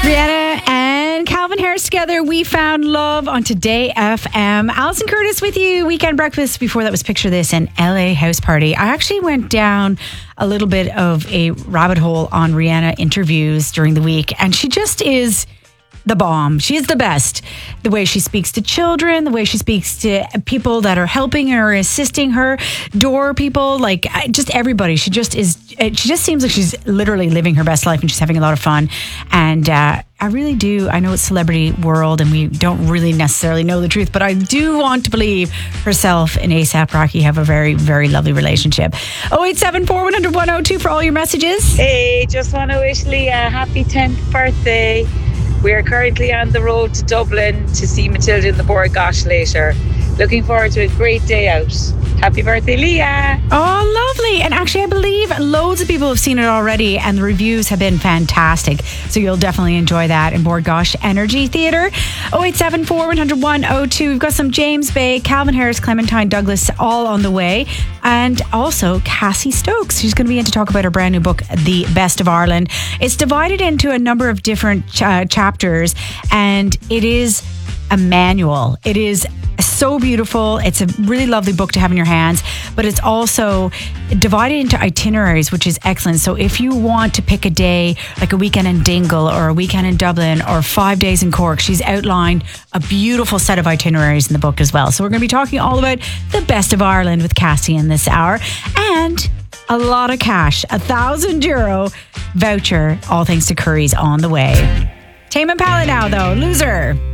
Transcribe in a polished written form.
Rihanna and Calvin Harris together. We found love on Today FM. Alison Curtis with you. Weekend breakfast. Before that was Picture This and LA House Party. I actually went down a little bit of a rabbit hole on Rihanna interviews during the week, and she just is the bomb. She is the best. The way she speaks to children, the way she speaks to people that are helping her, assisting her, door people, like just everybody. She just seems like she's literally living her best life, and she's having a lot of fun. And I really do. I know it's celebrity world and we don't really necessarily know the truth, but I do want to believe herself and A$AP Rocky have a very, very lovely relationship. 0874 100 102 for all your messages. Hey, just want to wish Leah a happy 10th birthday. We are currently on the road to Dublin to see Matilda in the Bord Gosh later. Looking forward to a great day out. Happy birthday, Leah. Oh, lovely. And actually, I believe loads of people have seen it already and the reviews have been fantastic. So you'll definitely enjoy that in Bord Gosh Energy Theatre. 0874 100 102. We've got some James Bay, Calvin Harris, Clementine Douglas all on the way. And also Cassie Stokes. She's going to be in to talk about her brand new book, The Best of Ireland. It's divided into a number of different chapters, and it is a manual. It is so beautiful. It's a really lovely book to have in your hands, but it's also divided into itineraries, which is excellent. So if you want to pick a day, like a weekend in Dingle or a weekend in Dublin or 5 days in Cork, she's outlined a beautiful set of itineraries in the book as well. So we're going to be talking all about the best of Ireland with Cassie in this hour, and a lot of cash, €1,000 voucher, all thanks to Curry's on the way. Tame Impala now though, Loser.